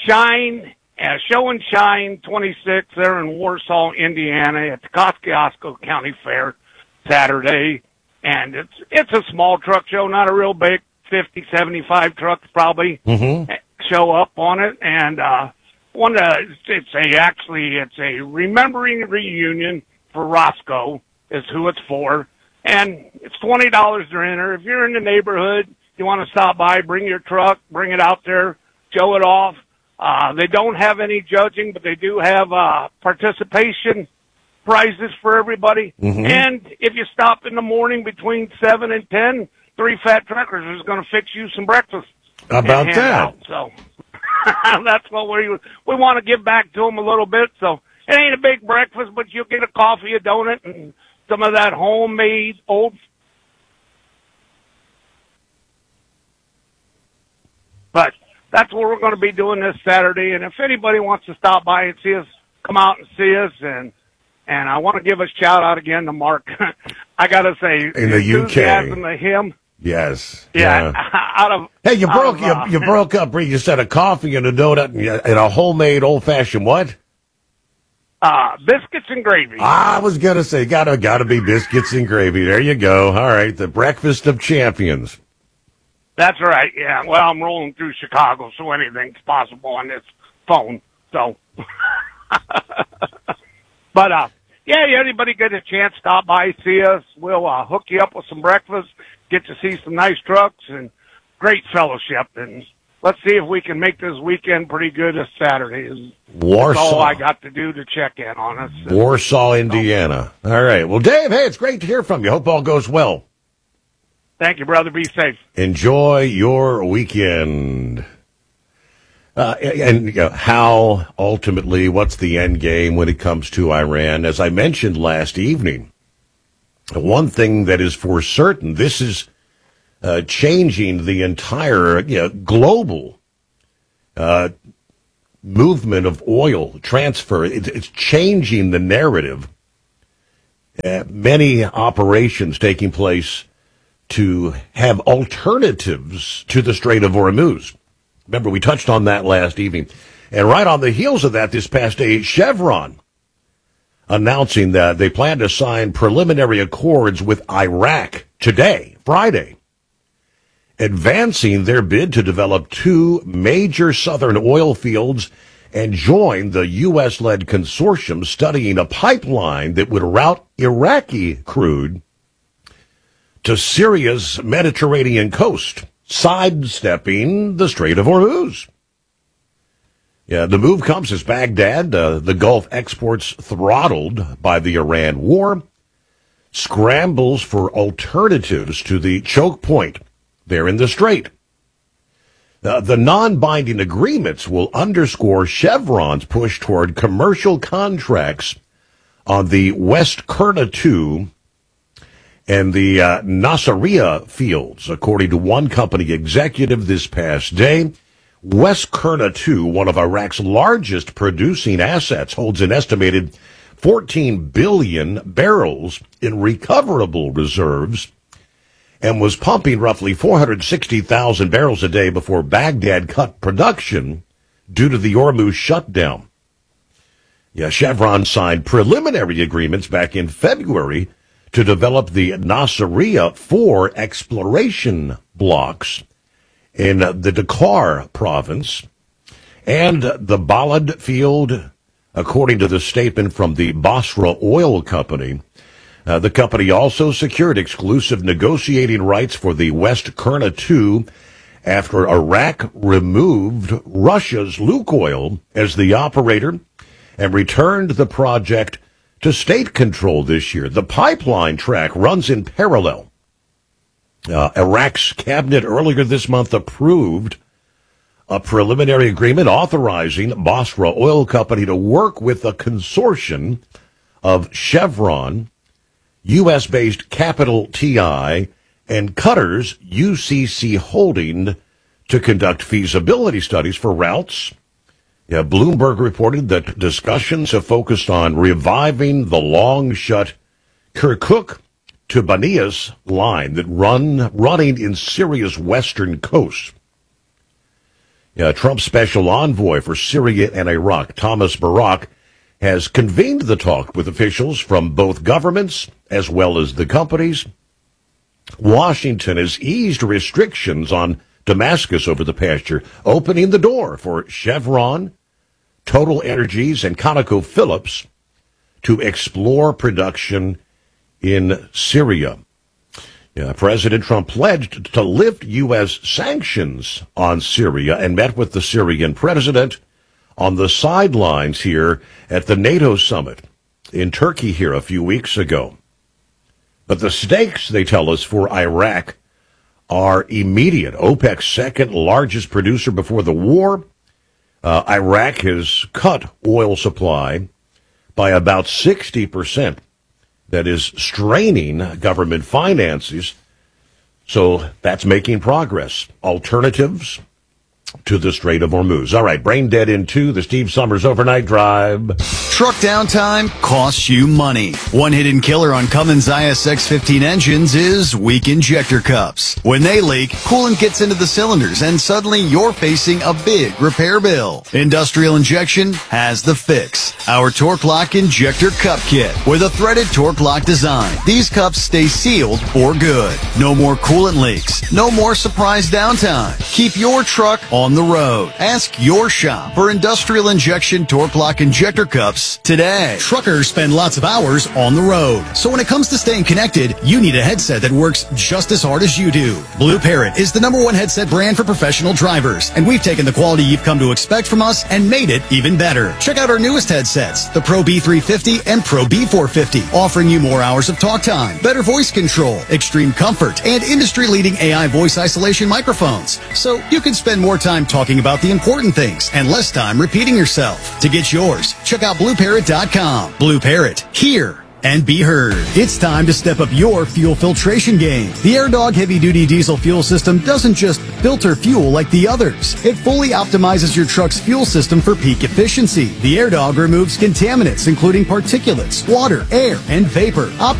Show and Shine 26 there in Warsaw, Indiana at the Kosciuszko County Fair Saturday. And it's a small truck show, not a real big, 50, 75 trucks probably show up on it. And it's a remembering reunion for Roscoe is who it's for. And it's $20 to enter. If you're in the neighborhood, you want to stop by, bring your truck, bring it out there, show it off. They don't have any judging, but they do have participation prizes for everybody. And if you stop in the morning between 7 and 10, three fat truckers is going to fix you some breakfast. How about that? Out. So that's what we want to give back to them a little bit. So it ain't a big breakfast, but you'll get a coffee, a donut, and some of that homemade old. But that's what we're going to be doing this Saturday. And if anybody wants to stop by and see us, come out and see us. And I want to give a shout out again to Mark. I got to say, in the UK, enthusiasm of him Yes. Yeah. Hey, you broke up. You said a coffee and a donut and a homemade old-fashioned what? Biscuits and gravy. I was gonna say, gotta be biscuits and gravy. There you go. All right, the breakfast of champions. That's right. Yeah. Well, I'm rolling through Chicago, so anything's possible on this phone. So, but yeah, anybody get a chance, stop by, see us. We'll hook you up with some breakfast, get to see some nice trucks and great fellowship, and let's see if we can make this weekend pretty good this Saturday. Warsaw. That's all I got to do to check in on us. Warsaw, Indiana. All right. Well, Dave, hey, it's great to hear from you. Hope all goes well. Thank you, brother. Be safe. Enjoy your weekend. And how ultimately, what's the end game when it comes to Iran? As I mentioned last evening, one thing that is for certain, this is changing the entire global movement of oil transfer. It's changing the narrative. Many operations taking place to have alternatives to the Strait of Hormuz. Remember, we touched on that last evening. And right on the heels of that, this past day, Chevron announcing that they plan to sign preliminary accords with Iraq today, Friday, advancing their bid to develop two major southern oil fields and join the U.S.-led consortium studying a pipeline that would route Iraqi crude to Syria's Mediterranean coast, sidestepping the Strait of Hormuz. Yeah, the move comes as Baghdad, the Gulf exports throttled by the Iran war, scrambles for alternatives to the choke point there in the Strait. The non-binding agreements will underscore Chevron's push toward commercial contracts on the West Qurna 2 and the Nasiriyah fields, according to one company executive this past day. West Qurna 2, one of Iraq's largest producing assets, holds an estimated 14 billion barrels in recoverable reserves and was pumping roughly 460,000 barrels a day before Baghdad cut production due to the Hormuz shutdown. Yeah, Chevron signed preliminary agreements back in February to develop the Nasiriyah 4 exploration blocks in the Dakar province and the Balad field, according to the statement from the Basra Oil Company. The company also secured exclusive negotiating rights for the West Qurna 2 after Iraq removed Russia's Lukoil as the operator and returned the project to state control this year. The pipeline track runs in parallel. Iraq's cabinet earlier this month approved a preliminary agreement authorizing Basra Oil Company to work with a consortium of Chevron, U.S.-based Capital TI, and Qatar's UCC Holding to conduct feasibility studies for routes. Yeah, Bloomberg reported that discussions have focused on reviving the long-shut Kirkuk to Banias line that running in Syria's western coast. Yeah, Trump's special envoy for Syria and Iraq, Thomas Barak, has convened the talk with officials from both governments as well as the companies. Washington has eased restrictions on Damascus over the past year, opening the door for Chevron, Total Energies, and ConocoPhillips to explore production in Syria. Yeah, President Trump pledged to lift U.S. sanctions on Syria and met with the Syrian president on the sidelines here at the NATO summit in Turkey here a few weeks ago. But the stakes, they tell us, for Iraq are immediate. OPEC's second largest producer before the war, Iraq has cut oil supply by about 60%. That is straining government finances. So that's making progress. Alternatives to the Strait of Hormuz. All right, Brain Dead in 2, the Steve Summers Overnight Drive. Truck downtime costs you money. One hidden killer on Cummins ISX-15 engines is weak injector cups. When they leak, coolant gets into the cylinders and suddenly you're facing a big repair bill. Industrial Injection has the fix. Our Torque Lock Injector Cup Kit with a threaded Torque Lock design. These cups stay sealed for good. No more coolant leaks. No more surprise downtime. Keep your truck on the road. Ask your shop for Industrial Injection Torque Lock Injector Cups today. Truckers spend lots of hours on the road. So when it comes to staying connected, you need a headset that works just as hard as you do. Blue Parrot is the #1 headset brand for professional drivers, and we've taken the quality you've come to expect from us and made it even better. Check out our newest headsets, the Pro B350 and Pro B450, offering you more hours of talk time, better voice control, extreme comfort, and industry-leading AI voice isolation microphones. So you can spend more time talking about the important things and less time repeating yourself. To get yours, check out BlueParrot.com. Blue Parrot, hear and be heard. It's time to step up your fuel filtration game. The AirDog heavy-duty diesel fuel system doesn't just filter fuel like the others. It fully optimizes your truck's fuel system for peak efficiency. The AirDog removes contaminants, including particulates, water, air, and vapor,